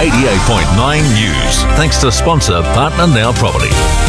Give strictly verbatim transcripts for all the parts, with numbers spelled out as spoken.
eighty-eight point nine News. Thanks to sponsor Partner Now Property.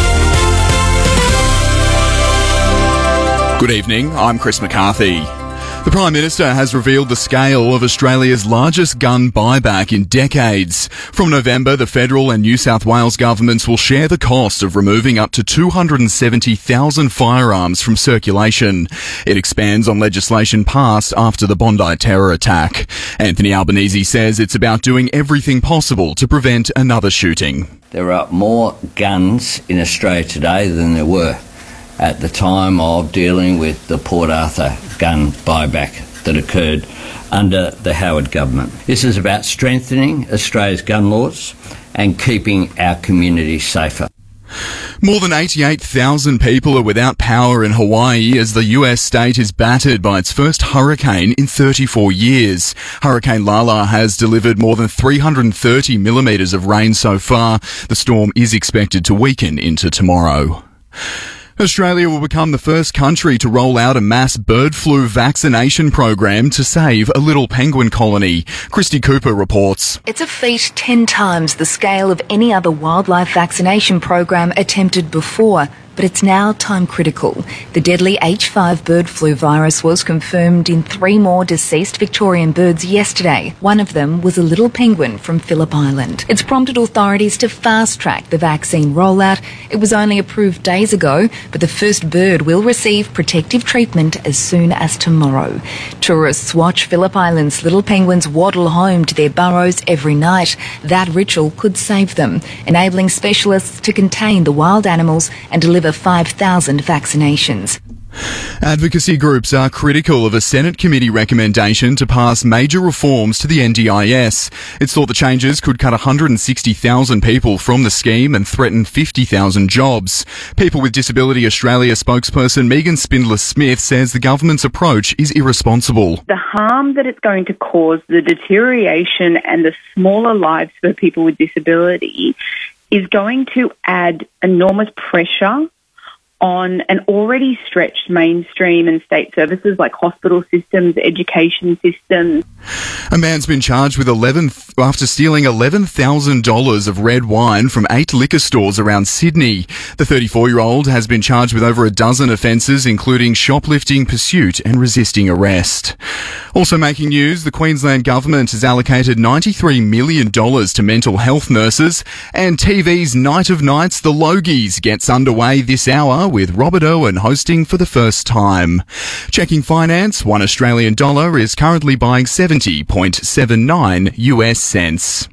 Good evening, I'm Chris McCarthy. The Prime Minister has revealed the scale of Australia's largest gun buyback in decades. From November, the federal and New South Wales governments will share the cost of removing up to two hundred seventy thousand firearms from circulation. It expands on legislation passed after the Bondi terror attack. Anthony Albanese says it's about doing everything possible to prevent another shooting. There are more guns in Australia today than there were at the time of dealing with the Port Arthur gun buyback that occurred under the Howard government. This is about strengthening Australia's gun laws and keeping our communities safer. More than eighty-eight thousand people are without power in Hawaii as the U S state is battered by its first hurricane in thirty-four years. Hurricane Lala has delivered more than three hundred thirty millimetres of rain so far. The storm is expected to weaken into tomorrow. Australia will become the first country to roll out a mass bird flu vaccination program to save a little penguin colony. Christy Cooper reports. It's a feat ten times the scale of any other wildlife vaccination program attempted before, but it's now time critical. The deadly H five bird flu virus was confirmed in three more deceased Victorian birds yesterday. One of them was a little penguin from Phillip Island. It's prompted authorities to fast-track the vaccine rollout. It was only approved days ago, but the first bird will receive protective treatment as soon as tomorrow. Tourists watch Phillip Island's little penguins waddle home to their burrows every night. That ritual could save them, enabling specialists to contain the wild animals and deliver five thousand vaccinations. Advocacy groups are critical of a Senate committee recommendation to pass major reforms to the N D I S. It's thought the changes could cut one hundred sixty thousand people from the scheme and threaten fifty thousand jobs. People with Disability Australia spokesperson Megan Spindler-Smith says the government's approach is irresponsible. The harm that it's going to cause, the deterioration and the smaller lives for people with disability is going to add enormous pressure on an already stretched mainstream and state services like hospital systems, education systems. A man's been charged with eleven th- after stealing eleven thousand dollars of red wine from eight liquor stores around Sydney. The thirty-four-year-old has been charged with over a dozen offences, including shoplifting, pursuit and resisting arrest. Also making news, the Queensland government has allocated ninety-three million dollars to mental health nurses, and T V's Night of Nights, The Logies, gets underway this hour with Robert Irwin hosting for the first time. Checking finance, one Australian dollar is currently buying seventy point seven nine U S cents.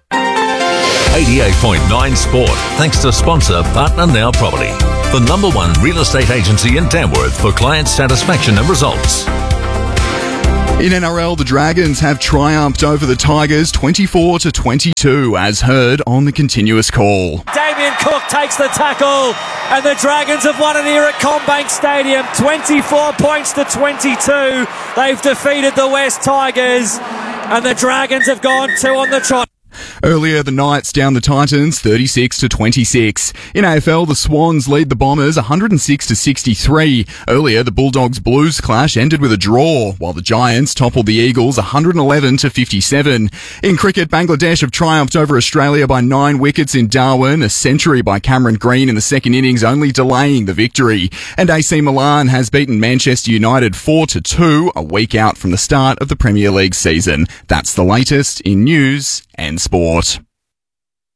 eighty-eight point nine Sport. Thanks to sponsor Partner Now Property, the number one real estate agency in Tamworth for client satisfaction and results. In N R L, the Dragons have triumphed over the Tigers twenty-four to twenty-two, as heard on the continuous call. Damien Cook takes the tackle, and the Dragons have won it here at CommBank Stadium, twenty-four points to twenty-two. They've defeated the West Tigers, and the Dragons have gone two on the trot. Earlier, the Knights down the Titans thirty-six to twenty-six. In A F L, the Swans lead the Bombers one hundred six to sixty-three. Earlier, the Bulldogs Blues clash ended with a draw, while the Giants toppled the Eagles one hundred eleven to fifty-seven. In cricket, Bangladesh have triumphed over Australia by nine wickets in Darwin, a century by Cameron Green in the second innings only delaying the victory. And A C Milan has beaten Manchester United four to two, a week out from the start of the Premier League season. That's the latest in news and sport.